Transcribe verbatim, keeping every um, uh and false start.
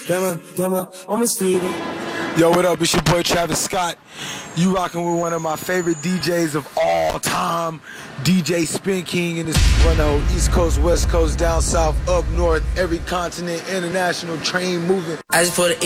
Damn, damn, on the street. Yo, what up? It's your boy Travis Scott. You rocking with one of my favorite D Js of all time, D J Spin King, and this one on East Coast, West Coast, down south, up north, every continent, international train moving. I just put an